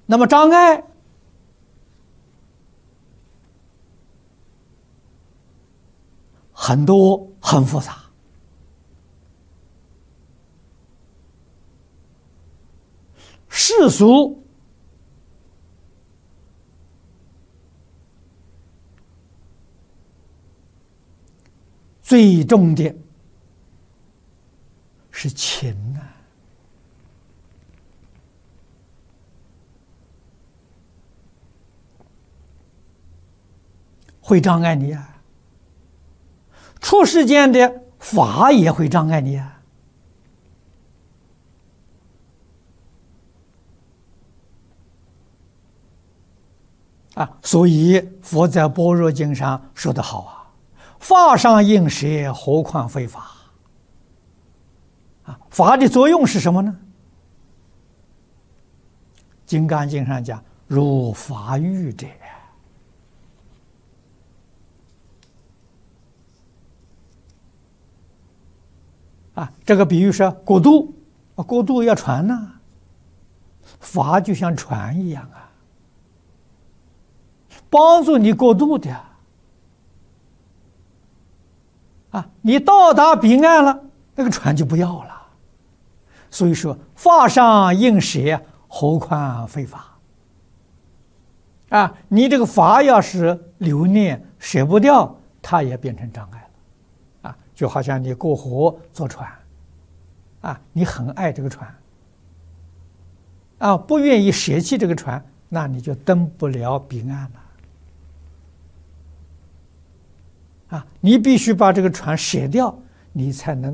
那么障碍很多，很复杂。世俗最重的是情啊，会障碍你啊。出世间的法也会障碍你啊。所以佛在《般若经》上说得好啊：“法上应舍，何况非法。”法的作用是什么呢？《金刚经》上讲：“如法喻者。”这个比喻是过渡，过渡要船呐，法就像船一样啊，帮助你过渡的你到达彼岸了，那个船就不要了。所以说，法上应舍，何况非法你这个法要是留念舍不掉，它也变成障碍了就好像你过河坐船你很爱这个船不愿意舍弃这个船，那你就登不了彼岸了你必须把这个船舍掉，你才能